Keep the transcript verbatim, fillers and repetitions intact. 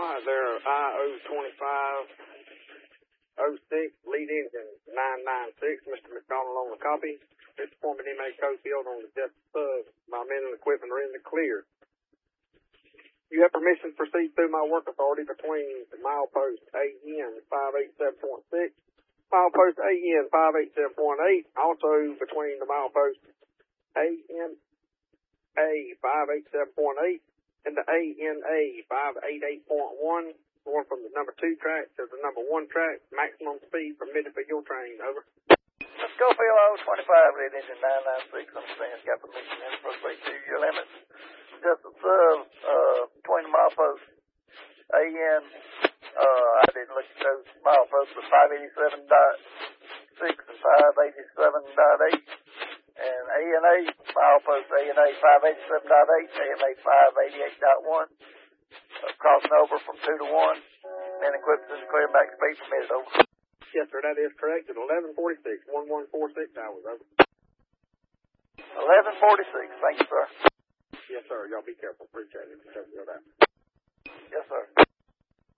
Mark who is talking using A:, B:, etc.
A: Yamaha, they're I O twenty-five oh six, lead engine nine nine six, Mister McDonald on the copy. It's Foreman M A Cofield on the Just Sub. My men and equipment are in the clear. You have permission to proceed through my work authority between the milepost A N five eighty-seven point six, milepost A N five eighty-seven point eight, also between the milepost A N A five eighty-seven point eight and the A N A five eighty-eight point one, going from the number two track to the number one track, maximum speed permitted for your train, over.
B: Schofield I O twenty-five, lead engine nine nine six, understands, got permission to proceed to your limits. Just a sub, uh, between the milepost A N, uh, I didn't look at those mileposts, but five eighty-seven point six and five eighty-seven point eight, and A N A, milepost A N A five eighty-seven point eight, A N A five eighty-eight point one, uh, crossing over from two to one, and equipment is clear, max speed permitted, over.
A: Yes, sir, that is correct, at eleven forty-six, one one four six hours, over.
B: eleven forty-six, thank you, sir.
A: Yes, sir, y'all be careful, appreciate it.
B: Yes, sir.